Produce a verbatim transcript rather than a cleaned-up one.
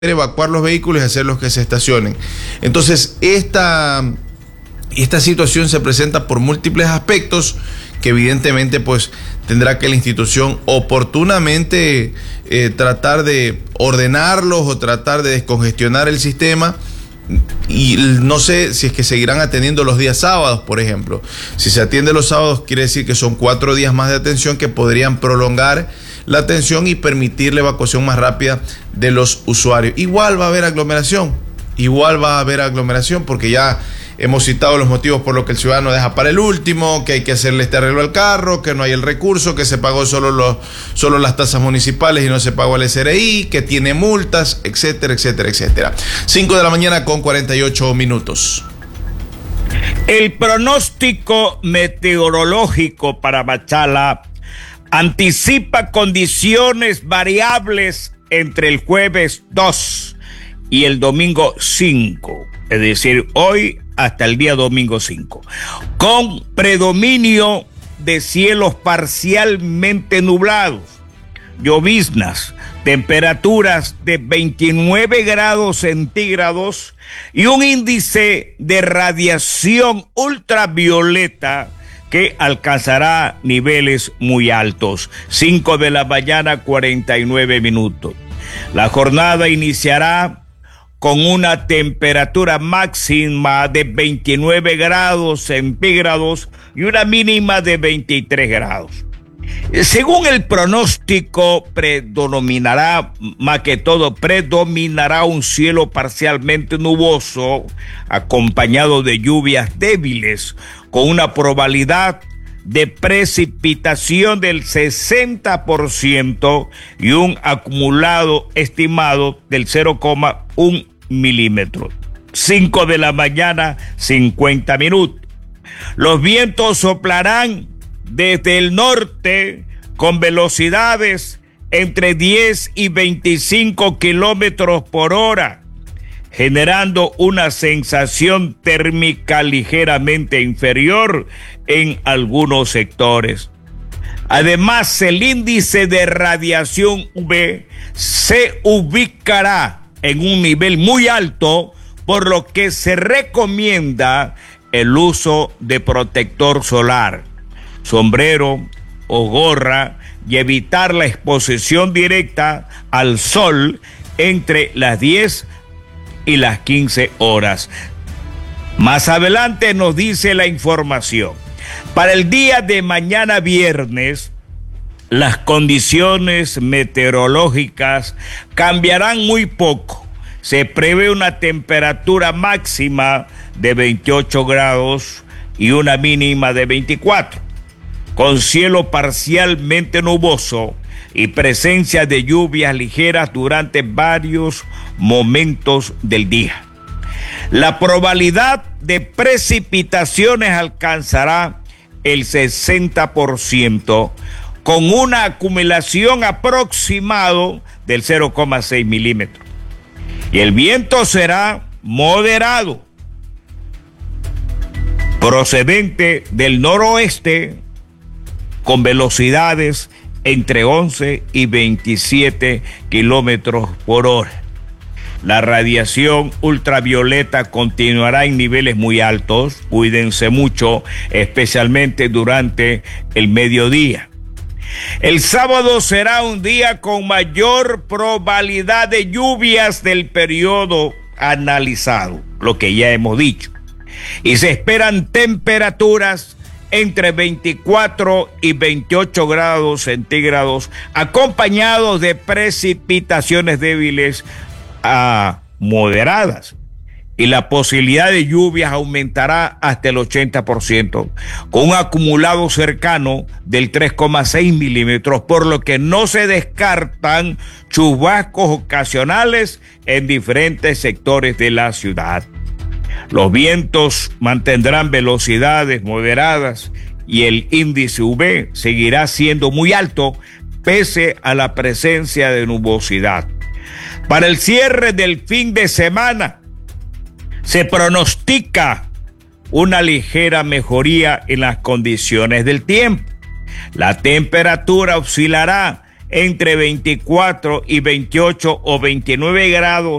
evacuar los vehículos y hacerlos que se estacionen. Entonces, esta, esta situación se presenta por múltiples aspectos que evidentemente pues tendrá que la institución oportunamente eh, tratar de ordenarlos o tratar de descongestionar el sistema. Y no sé si es que seguirán atendiendo los días sábados, por ejemplo. Si se atiende los sábados, quiere decir que son cuatro días más de atención que podrían prolongar la atención y permitir la evacuación más rápida de los usuarios. Igual va a haber aglomeración, igual va a haber aglomeración porque ya hemos citado los motivos por los que el ciudadano deja para el último, que hay que hacerle este arreglo al carro, que no hay el recurso, que se pagó solo, los, solo las tasas municipales y no se pagó el S R I, que tiene multas, etcétera, etcétera, etcétera. cinco de la mañana con cuarenta y ocho minutos. El pronóstico meteorológico para Machala anticipa condiciones variables entre el jueves dos y el domingo cinco, es decir, hoy hasta el día domingo cinco, con predominio de cielos parcialmente nublados, lloviznas, temperaturas de veintinueve grados centígrados y un índice de radiación ultravioleta que alcanzará niveles muy altos. cinco de la mañana, cuarenta y nueve minutos. La jornada iniciará con una temperatura máxima de veintinueve grados centígrados y una mínima de veintitrés grados. Según el pronóstico, predominará, más que todo, predominará un cielo parcialmente nuboso, acompañado de lluvias débiles, con una probabilidad de precipitación del sesenta por ciento y un acumulado estimado del cero coma uno milímetros. cinco de la mañana, cincuenta minutos. Los vientos soplarán desde el norte con velocidades entre diez y veinticinco kilómetros por hora, generando una sensación térmica ligeramente inferior en algunos sectores. Además, el índice de radiación U V se ubicará en un nivel muy alto, por lo que se recomienda el uso de protector solar, sombrero o gorra y evitar la exposición directa al sol entre las diez y las quince horas. Más adelante nos dice la información. Para el día de mañana viernes, las condiciones meteorológicas cambiarán muy poco. Se prevé una temperatura máxima de veintiocho grados y una mínima de veinticuatro, con cielo parcialmente nuboso y presencia de lluvias ligeras durante varios momentos del día. La probabilidad de precipitaciones alcanzará el sesenta por ciento, con una acumulación aproximada del cero coma seis milímetros. Y el viento será moderado, procedente del noroeste, con velocidades entre once y veintisiete kilómetros por hora. La radiación ultravioleta continuará en niveles muy altos. Cuídense mucho, especialmente durante el mediodía. El sábado será un día con mayor probabilidad de lluvias del periodo analizado, lo que ya hemos dicho. Y se esperan temperaturas entre veinticuatro y veintiocho grados centígrados, acompañados de precipitaciones débiles a moderadas. Y la posibilidad de lluvias aumentará hasta el ochenta por ciento, con un acumulado cercano del tres coma seis milímetros, por lo que no se descartan chubascos ocasionales en diferentes sectores de la ciudad. Los vientos mantendrán velocidades moderadas y el índice U V seguirá siendo muy alto pese a la presencia de nubosidad. Para el cierre del fin de semana, se pronostica una ligera mejoría en las condiciones del tiempo. La temperatura oscilará entre veinticuatro y veintiocho o veintinueve grados